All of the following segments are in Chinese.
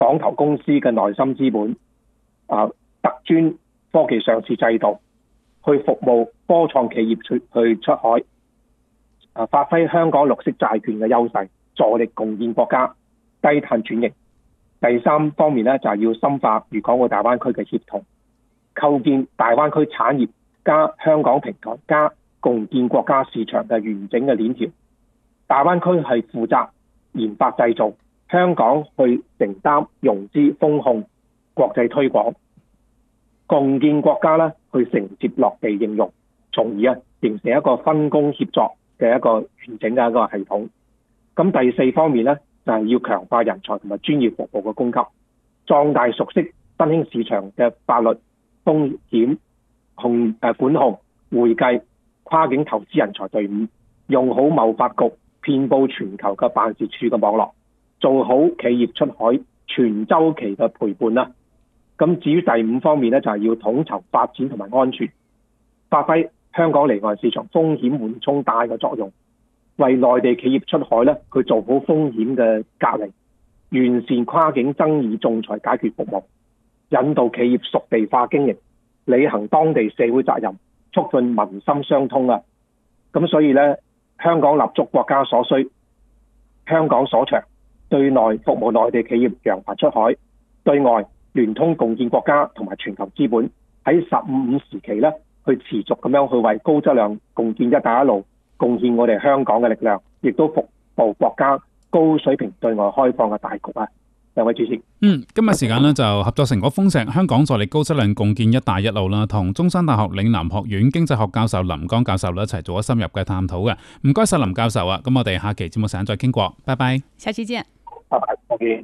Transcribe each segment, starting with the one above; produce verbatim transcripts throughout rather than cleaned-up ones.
港投公司嘅內心資本啊，特專科技上市制度，去服務科創企業出去出海，啊，發揮香港綠色債券嘅優勢，助力共建國家低碳轉型。第三方面咧，就係要深化粵港澳大灣區嘅協同，構建大灣區產業加香港平台加共建國家市場嘅完整嘅鏈條。大灣區係負責研發製造，香港去承擔融資風控、國際推廣，共建國家咧去承接落地應用，從而啊形成一個分工協作嘅一個完整嘅一個系統。咁第四方面咧，就係要強化人才同埋專業服務嘅供給，壯大熟悉新興市場嘅法律、風險控誒管控、會計、跨境投資人才隊伍，用好貿發局遍佈全球嘅辦事處嘅網絡，做好企業出海全週期嘅陪伴啦。咁至於第五方面咧，就係要統籌發展同埋安全，發揮香港離岸市場風險緩衝帶嘅作用，為內地企業出海咧，去做好風險嘅隔離，完善跨境爭議仲裁解決服務，引導企業屬地化經營，履行當地社會責任，促進民心相通啊！咁所以咧，香港立足國家所需，香港所長，對內服務內地企業揚帆出海，對外聯通共建國家同埋全球資本，喺十五五時期咧，去持續咁樣去為高質量共建一帶一路貢獻我哋香港嘅力量，亦都服務國家高水平對外開放嘅大局啊！兩位主持， 嗯，今日時間呢就合作成果豐碩，香港助力高質量共建一帶一路啦，同中山大學嶺南學院經濟學教授林江教授咧一齊做咗深入嘅探討嘅。唔該晒林教授啊，咁我哋下期節目時間再傾過，拜拜， 下期見， 拜拜，再見。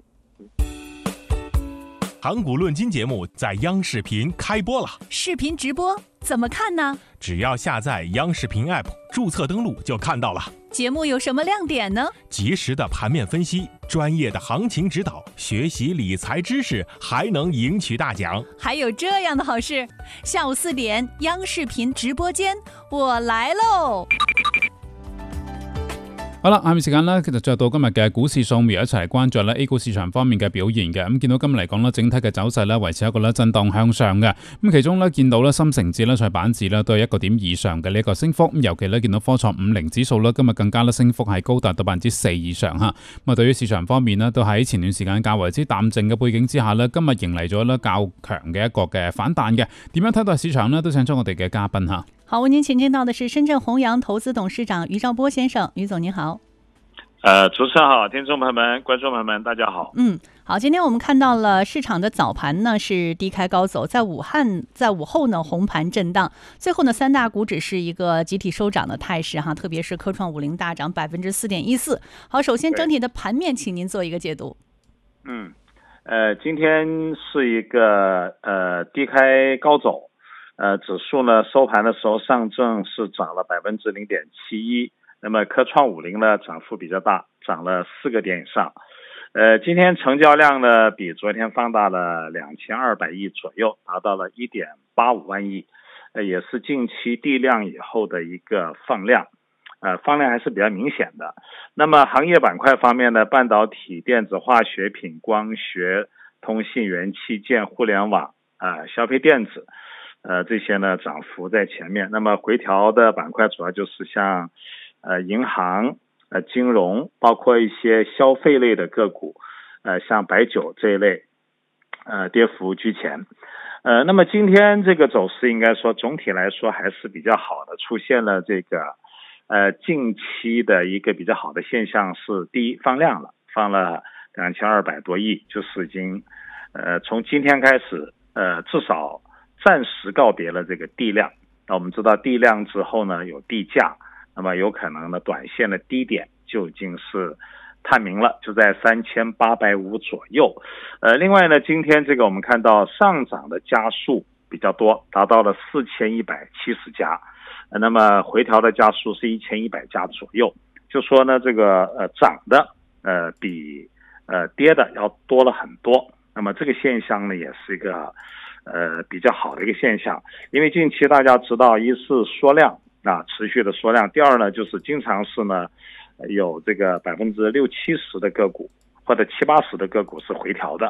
港股論金節目在央視頻開播了， 視頻直播怎麼看呢？ 只要下載央視頻 App， 註冊登錄就看到了。 節目有什麼亮點呢？ 及時的盤面分析，專業的行情指導，學習理財知識，還能贏取大獎。 還有這樣的好事，下午四點央視頻直播間，我來嘍！ 好啦，下面時間咧，其實再到今日嘅股市掃描一齊嚟關注咧 A 股市場方面嘅表現嘅。咁見到今日嚟講咧，整體嘅走勢咧維持一個咧震盪向上嘅。咁其中咧見到咧深成指咧、在板指咧都係一個點以上嘅呢一個升幅。咁尤其咧見到科創五零指數咧今日更加咧升幅係高達到百分之四以上嚇。咁啊，對於市場方面咧，都喺前段時間較為之淡靜嘅背景之下咧，今日迎嚟咗咧較強嘅一個嘅反彈嘅。點樣睇待市場呢？都請出我哋嘅嘉賓嚇。 好，為您請聽到的是深圳弘陽投資董事長余兆波先生，余總您好。 呃，主持人好，聽眾朋友們、觀眾朋友們，大家好。 嗯，好，今天我們看到了市場的早盤呢是低開高走，在武漢在午後呢紅盤震盪，最後呢三大股指是一個集體收漲的態勢哈，特別是科創五零大漲百分之四點一四。好，首先整體的盤面，請您做一個解讀。 嗯，呃，今天是一個呃低開高走，呃，指數呢收盤的時候上證是漲了百分之零點七一。那麼科創五零呢漲幅比較大，漲了四個點以上。呃，今天成交量呢比昨天放大了兩千二百億左右，達到了一點八五萬億，呃，也是近期遞量以後的一個放量，呃，放量還是比較明顯的。那麼行業板塊方面呢，半導體、電子化學品、光學、通信元器件、互聯網啊、呃、消費電子，呃，這些呢漲幅在前面。那麼回調的板塊主要就是像呃，銀行、呃，金融，包括一些消費類的個股，呃，像白酒這一類，呃，跌幅居前。呃，那麼今天這個走勢應該說總體來說還是比較好的，出現了這個，呃，近期的一個比較好的現象是，第一，放量了，放了兩千二百多億，就是已經，呃，從今天開始，呃，至少暫時告別了這個遞量。那我們知道遞量之後呢，有遞價。那麼有可能呢，短線的低點就已經是探明了，就在三千八百五左右。呃，另外呢，今天這個我們看到上漲的家數比較多，達到了四千一百七十家。呃，那麼回調的家數是一千一百家左右。就說呢，這個呃漲的呃比呃跌的要多了很多。那麼這個現象呢，也是一個呃比較好的一個現象，因為近期大家知道，一是縮量。啊，持續的縮量。第二呢，就是經常是呢，有這個百分之六七十的個股或者七八十的個股是回調的。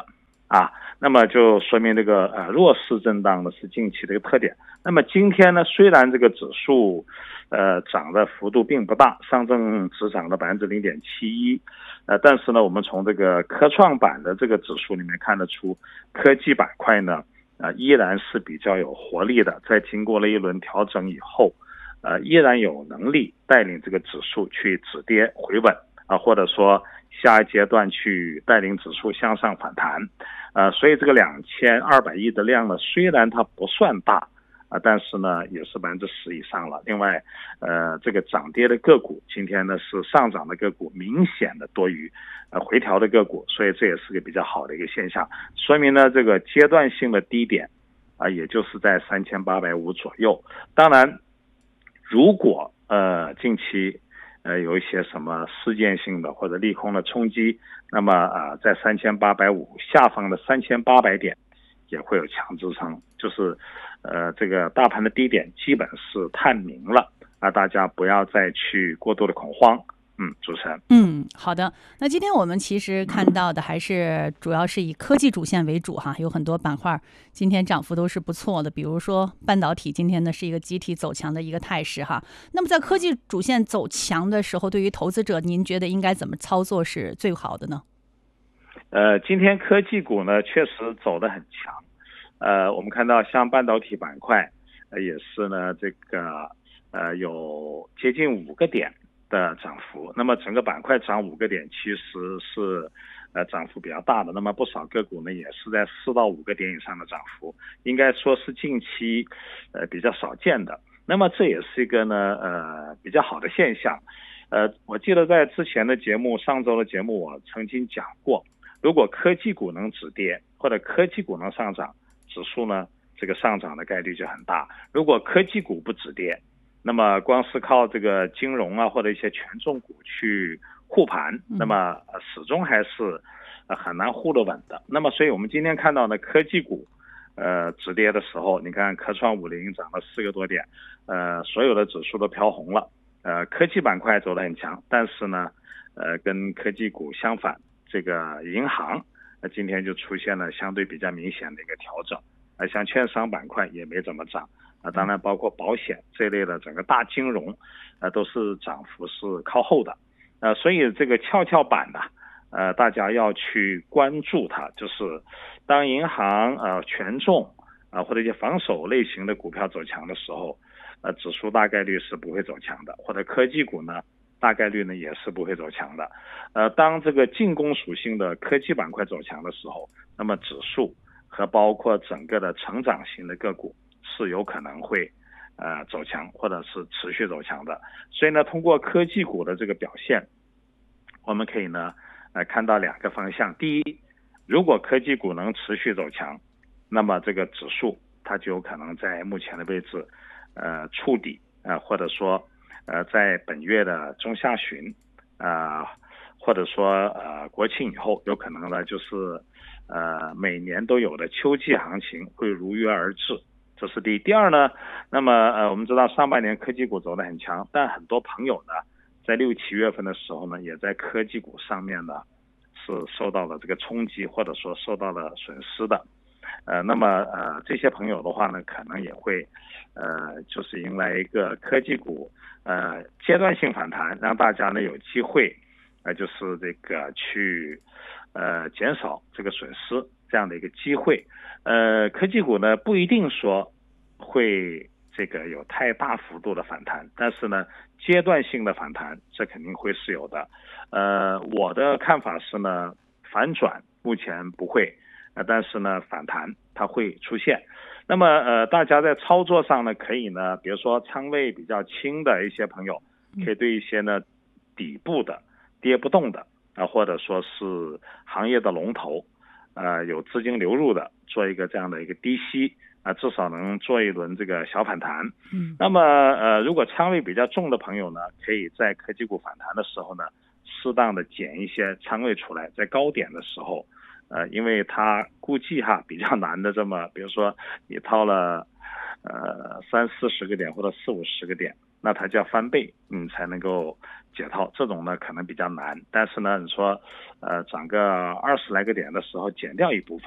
啊，那么就说明这个呃弱势震荡呢是近期的一个特点。那么今天呢，虽然这个指数呃涨的幅度并不大，上证只涨了百分之零点七一，呃，但是呢，我们从这个科创板的这个指数里面看得出，科技板块呢，呃，依然是比较有活力的，在经过了一轮调整以后，呃，依然有能力带领这个指数去止跌回稳啊、呃，或者说下一阶段去带领指数向上反弹，呃，所以这个两千二百亿的量呢，虽然它不算大啊、呃，但是呢也是百分之十以上了。另外，呃，这个涨跌的个股今天呢是上涨的个股明显的多于呃回调的个股，所以这也是个比较好的一个现象，说明呢这个阶段性的低点啊、呃，也就是在三千八百五左右。当然，如果呃近期呃有一些什么事件性的或者利空的冲击，那么啊、呃、在三千八百五下方的三千八百点也会有强支撑，就是呃这个大盘的低点基本是探明了啊，大家不要再去过度的恐慌。嗯，主持人。 嗯，好的。那今天我们其实看到的还是主要是以科技主线为主哈，有很多板块今天涨幅都是不错的，比如说半导体今天呢是一个集体走强的一个态势哈。那么在科技主线走强的时候，对于投资者，您觉得应该怎么操作是最好的呢？ 呃，今天科技股呢确实走得很强，呃，我们看到像半导体板块，呃、也是呢这个呃有接近五个点的涨幅，那么整个板块涨五个点，其实是呃涨幅比较大的。那么不少个股呢也是在四到五个点以上的涨幅，应该说是近期呃比较少见的。那么这也是一个呢呃比较好的现象。呃，我记得在之前的节目，上周的节目我曾经讲过，如果科技股能止跌，或者科技股能上涨，指数呢这个上涨的概率就很大。如果科技股不止跌，那么光是靠这个金融啊或者一些权重股去护盘，那么始终还是很难护得稳的。那么所以我们今天看到呢，科技股呃止跌的时候，你看科创五零涨了四个多点，呃所有的指数都飘红了，呃科技板块走得很强，但是呢呃跟科技股相反，这个银行呃今天就出现了相对比较明显的一个调整，呃像券商板块也没怎么涨。啊，当然包括保险这一类的整个大金融，呃，都是涨幅是靠后的，呃，所以这个跷跷板呢，呃，大家要去关注它，就是当银行、呃权重啊、呃、或者一些防守类型的股票走强的时候，呃，指数大概率是不会走强的，或者科技股呢，大概率呢也是不会走强的，呃，当这个进攻属性的科技板块走强的时候，那么指数和包括整个的成长型的个股是有可能会呃走强或者是持续走强的。所以呢，通过科技股的这个表现，我们可以呢呃看到两个方向。第一，如果科技股能持续走强，那么这个指数它就有可能在目前的位置呃触底呃或者说呃在本月的中下旬啊、呃，或者说呃国庆以后，有可能呢就是呃每年都有的秋季行情会如约而至。这是第一。第二呢，那么呃，我们知道上半年科技股走得很强，但很多朋友呢，在六七月份的时候呢，也在科技股上面呢是受到了这个冲击，或者说受到了损失的。呃，那么呃，这些朋友的话呢，可能也会呃，就是迎来一个科技股呃阶段性反弹，让大家呢有机会呃，就是这个去呃减少这个损失这样的一个机会。呃，科技股呢不一定说会这个有太大幅度的反弹，但是呢，阶段性的反弹这肯定会是有的。呃，我的看法是呢，反转目前不会，呃，但是呢，反弹它会出现。那么呃，大家在操作上呢，可以呢，比如说仓位比较轻的一些朋友，可以对一些呢底部的跌不动的啊、呃，或者说是行业的龙头。呃，有资金流入的，做一个这样的一个低吸啊、呃，至少能做一轮这个小反弹。嗯，那么呃，如果仓位比较重的朋友呢，可以在科技股反弹的时候呢，适当的减一些仓位出来，在高点的时候，呃，因为它估计哈比较难的这么，比如说你套了呃三四十个点或者四五十个点，那它就要翻倍，你才能够解套，这种呢可能比较难。但是呢，你说呃涨个二十来个点的时候减掉一部分，